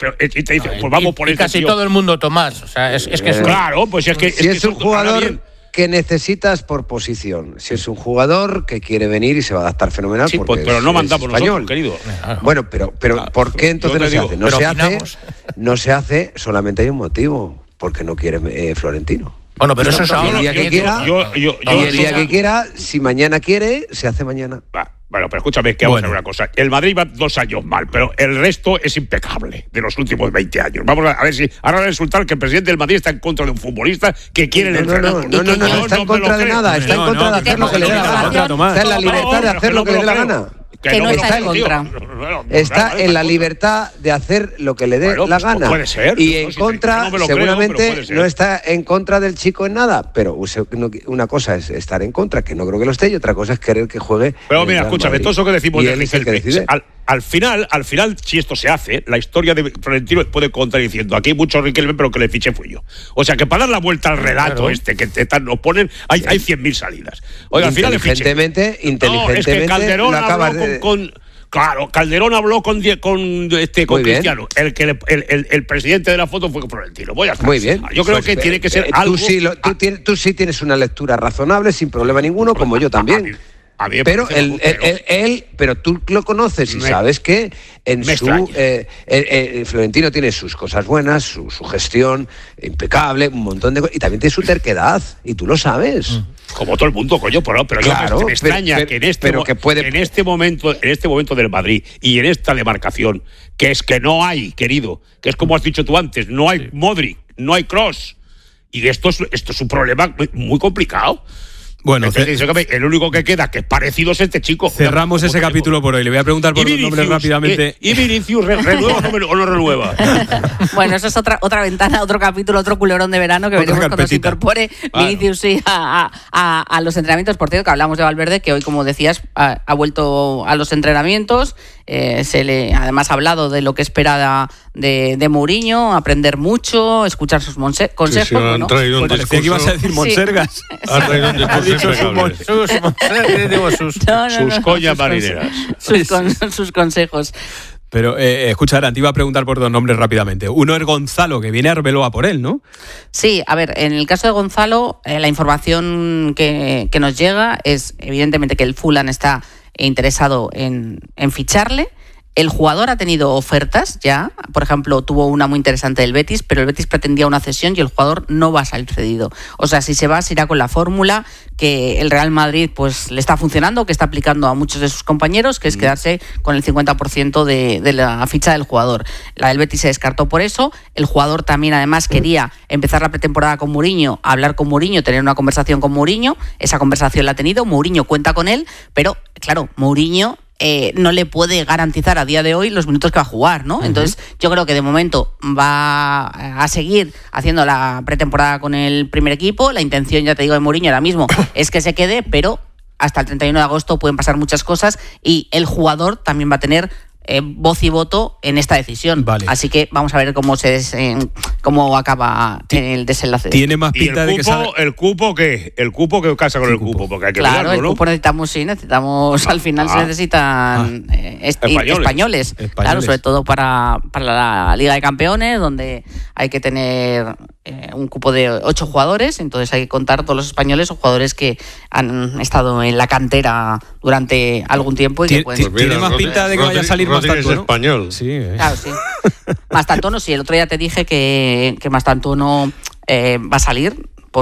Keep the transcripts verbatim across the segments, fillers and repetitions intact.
pero, y te dice, pues vamos y, por y este casi tío. todo el mundo Tomás. O sea, es, es que es eh, un... Claro, pues es que... Si es, es que un jugador que necesitas por posición, si es un jugador que quiere venir y se va a adaptar fenomenal, sí, porque pues, pero es, no mandamos es español. nosotros, querido. Bueno, pero, pero Claro, ¿por qué entonces no se digo, hace? No se opinamos. hace, no se hace, solamente hay un motivo, porque no quiere eh, Florentino. Bueno, pero eso es Y ahora. el día que yo- quiera, yo- yo- y yo- el día yo- que quiera, si mañana quiere, se hace mañana. Va, Bueno, pero escúchame, que vamos Bueno. a ver una cosa. El Madrid va dos años mal, pero el resto es impecable de los últimos veinte años. Vamos a ver si ahora resulta que el presidente del Madrid está en contra de un futbolista que quiere el No, no, entrenador. no, no, no, no, no está en me lo contra de creo. nada, está en No, contra no, de hacer lo que le dé la otra, gana. Tomás. Está en la libertad de No, hacer lo que le dé la gana. Que no me lo está en creo, tío. contra. No, no, no, Está no, en la no, libertad de hacer lo que le dé Bueno, la pues, gana. puede ser, y no, en si contra, no me lo creo, seguramente pero puede ser. no está en contra del chico en nada. Pero una cosa es estar en contra, que no creo que lo esté, y otra cosa es querer que juegue. Pero en mira, el Real escúchame, Madrid. todo eso que decimos y de él es el que Riquelme, decide. al, al final, al final, si esto se hace, la historia de Florentino puede contar diciendo, aquí hay mucho Riquelme, pero que le fiché fui yo. O sea, que para dar la vuelta al relato Claro. este que te tan- nos ponen, hay, hay cien mil salidas. Oiga, al final le fiché. Inteligentemente, No, inteligentemente es que Calderón lo habló acabas con, de... con- Claro, Calderón habló con, die- con, este, con Muy bien. Cristiano. El, que le- el, el, el presidente de la foto fue Florentino. Voy a estar. Muy bien. Yo creo Pues, que eh, tiene que ser eh, algo. Tú sí, lo- tú, Ah, tienes, tú sí tienes una lectura razonable, sin problema ninguno, como yo a mí- también. a mí me Pero parece él, muy él, feo. él- él- pero tú lo conoces y Me- sabes que en me su extraña. eh, eh, eh, Florentino tiene sus cosas buenas, su, su gestión impecable, un montón de cosas, y también tiene su terquedad, y tú lo sabes. Como todo el mundo, coño, pero, pero Claro, yo me, me pero- extraña pero- que en este pero mo- que puede- en este momento, en este momento del Madrid y en esta demarcación, que es que no hay, querido, que es como has dicho tú antes, no hay Modric, no hay Kroos. Y esto es, esto es un problema muy, muy complicado. Bueno, Entonces, ce- dígame, el único que queda que es parecido es este chico. cerramos ese capítulo por hoy. Le voy a preguntar por Y los nombres Vinicius, rápidamente. eh, ¿Y Vinicius re- renueva o no, me- o no renueva? Bueno, eso es otra otra ventana, otro capítulo, otro culebrón de verano que Otra veremos cuando se carpetita. incorpore Claro. Vinicius sí, a, a- a- a los entrenamientos. Por cierto, que hablamos de Valverde, que hoy, como decías, ha, ha vuelto a los entrenamientos. Eh, se le además ha hablado de lo que espera de, de Mourinho, aprender mucho, escuchar sus monse- consejos. Sí, sí, han bueno, traído un pues- Parecía que ibas a decir Sí. Monsergas. Ha traído un Has discurso dicho su mon- impecable. sus Monsergas, digo, sus- No, no, Sus no, coñas sus marineras. conse- Sus, con- sus consejos. Pero, eh, escucha, Aran, te iba a preguntar por dos nombres rápidamente. Uno es Gonzalo, que viene a Arbeloa por él, ¿no? Sí, a ver, en el caso de Gonzalo, eh, la información que, que nos llega es evidentemente que el Fulham está interesado en, en ficharle. El jugador ha tenido ofertas ya, por ejemplo, tuvo una muy interesante del Betis, pero el Betis pretendía una cesión y el jugador no va a salir cedido. O sea, si se va, se irá con la fórmula que el Real Madrid pues le está funcionando, que está aplicando a muchos de sus compañeros, que es quedarse con el cincuenta por ciento de, de la ficha del jugador. La del Betis se descartó por eso. El jugador también, además, quería empezar la pretemporada con Mourinho, hablar con Mourinho, tener una conversación con Mourinho. Esa conversación la ha tenido, Mourinho cuenta con él, pero, claro, Mourinho Eh, no le puede garantizar a día de hoy los minutos que va a jugar, ¿no? Uh-huh. Entonces, yo creo que de momento va a seguir haciendo la pretemporada con el primer equipo. La intención, ya te digo, de Mourinho ahora mismo es que se quede, pero hasta el treinta y uno de agosto pueden pasar muchas cosas y el jugador también va a tener eh, voz y voto en esta decisión. Vale. Así que vamos a ver cómo se des, eh, cómo acaba el desenlace. Tiene más ¿Y pinta el de que cupo, sabe... el cupo qué? El cupo que casa con el, El cupo, cupo. porque hay que Claro, mirarlo, el ¿no? cupo necesitamos, sí, necesitamos, Ah, al final ah, se necesitan ah. eh, est- Españoles. españoles, Españoles. claro, sobre todo para, para la Liga de Campeones, donde hay que tener eh, un cupo de ocho jugadores, entonces hay que contar todos los españoles o jugadores que han estado en la cantera durante algún tiempo y que Tiene- pueden... Pues mira, Tiene más Rodri- pinta de que vaya a Rodri- salir Rodri es Mastantuono. español. Sí, eh. Claro, sí. Mastantuono, sí, el otro día te dije que, que Mastantuono eh, va a salir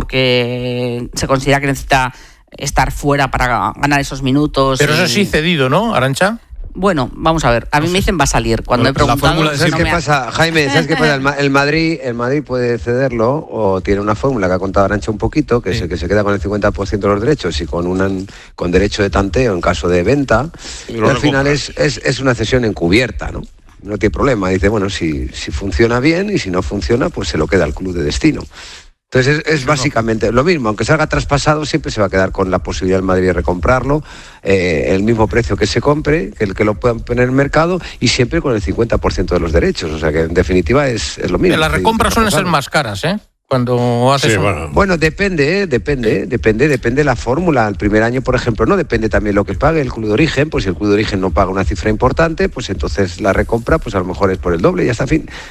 porque se considera que necesita estar fuera para ganar esos minutos. Pero eso y- sí cedido, ¿no, Arantxa? Bueno, vamos a ver. A mí me dicen va a salir. Cuando Bueno, he preguntado, la fórmula de ¿Sabes no qué me ha- pasa, Jaime? ¿Sabes qué pasa? El, Ma- el Madrid, el Madrid puede cederlo o tiene una fórmula que ha contado Arancha un poquito, que Sí. es el que se queda con el cincuenta por ciento de los derechos y con un con derecho de tanteo en caso de venta. Y Y lo al final recompras. es, es, es una cesión encubierta, ¿no? No tiene problema. Dice, bueno, si, si funciona bien y si no funciona, pues se lo queda al club de destino. Entonces es, es básicamente lo mismo, aunque salga traspasado siempre se va a quedar con la posibilidad del Madrid de recomprarlo, eh, el mismo precio que se compre, que el que lo puedan poner en el mercado y siempre con el cincuenta por ciento de los derechos, o sea que en definitiva es, es lo mismo. Las recompras suelen ser más caras, ¿eh? Cuando haces Sí, un- bueno. Bueno, depende, ¿eh? depende, depende, depende la fórmula. El primer año, por ejemplo, no depende también lo que pague el club de origen, pues si el club de origen no paga una cifra importante, pues entonces la recompra, pues a lo mejor es por el doble y hasta fin.